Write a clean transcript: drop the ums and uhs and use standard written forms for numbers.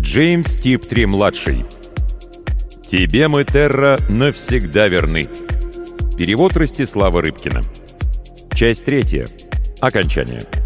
Джеймс Типтри-младший. «Тебе мы, Терра, навсегда верны». Перевод Ростислава Рыбкина. Часть 3. Окончание.